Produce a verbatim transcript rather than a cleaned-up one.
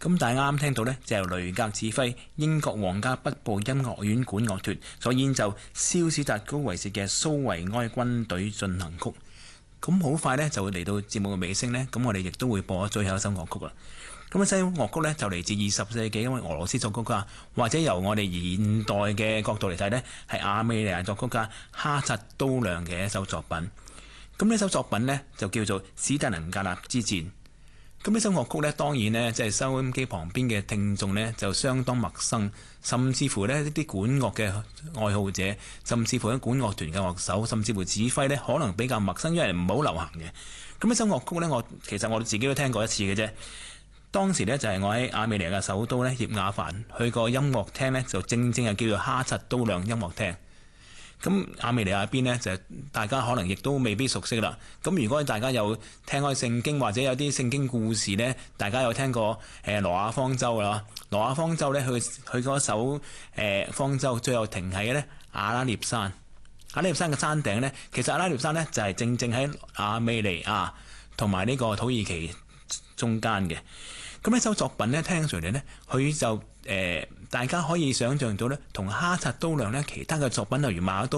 咁大家啱聽到呢，就由雷格指揮英國皇家北部音樂院管樂團所演奏蕭斯達高維士嘅蘇維埃軍隊進行曲。咁好快呢，就會嚟到節目嘅尾聲呢。咁我哋亦都會播咗最後一首樂曲啦。咁啊，西樂曲呢，就嚟自二十世紀因為俄羅斯作曲家，或者由我哋現代嘅角度嚟睇呢，係亞美尼亞作曲家哈察都亮嘅一首作品。咁呢首作品呢，就叫做《史達林格勒之戰》。咁呢首樂曲呢，當然呢，即係收音機旁邊嘅聽眾呢，就相當陌生，甚至乎呢啲管樂嘅愛好者，甚至乎啲管樂團嘅樂手，甚至乎指揮呢，可能比較陌生，因為唔好流行嘅。咁呢首樂曲呢，我其實我自己都聽過一次嘅啫。當時呢，就係我喺亞美尼亞嘅首都呢，葉亞凡去個音樂廳呢，就正正係叫做哈察都亮音樂廳。咁亞美尼亞邊呢，就大家可能亦都未必熟悉啦。咁如果大家有聽開聖經或者有啲聖經故事呢，大家有聽過誒挪亞方舟啦。挪亞方舟呢，佢佢嗰首誒方舟最後停喺呢阿拉涅山。阿拉涅山嘅山頂呢，其實阿拉涅山呢，就係正正喺亞美尼亞同埋呢個土耳其中間嘅。咁呢首作品呢，聽上嚟呢，佢就誒、呃、大家可以想像到呢，同哈察都亮呢其他嘅作品，例如馬都